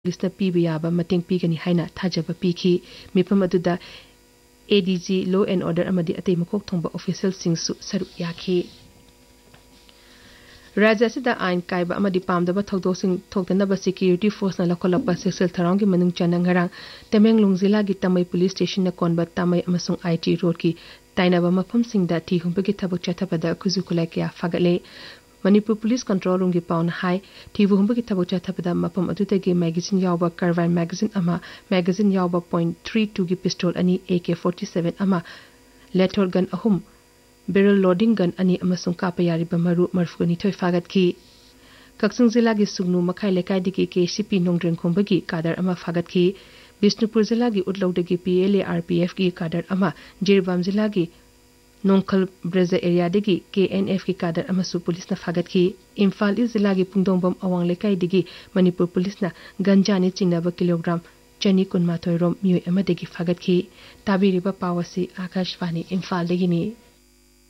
पुलिसना पीबा याबा मतेंग पीगनी हाइना थाजबा पीखी मिफम अदुदा ADG Law and Order amadi atei makok thongba official singsu saru yakhi Raja sida ain kaiba amadi pamdaba thogdo sing thogdanaba security force na lakolapa sexual tharang gi manung chanangarang Tamenglong zila gi Tamai police station na konba Tamai amasung IT road ki tainaba mafam singda thi humbagi thabak chathabada kuzukulai kya fagale Manipur Police Control Room gi pawn hai thibu humbagi thabak chathabada mafam adutagi magazine yawba Carvan magazine ama magazine yawba .32 gi pistol ani AK-47 ama lethal gun ahum barrel loading gun ani amasung kapa yariba maru marfugani thoi fagat ki Kaksung zila gi sugnu makhai lekai digi KCP nongdren khombagi kadar ama fagat ki Bisnupur zila gi utlawdagi PLA RPF gi kadar ama Jirbam zila gi Nongkhal Breza area digi KNF ki kadar amasu police na fagat ki Imphal zila gi pungdongbam awang lekai digi Manipur police na ganja ni chinaba kilogram chani kunma thoirom miyoi ama digi fagat ki tabiriba pawasi Akashvani Imphal digi ni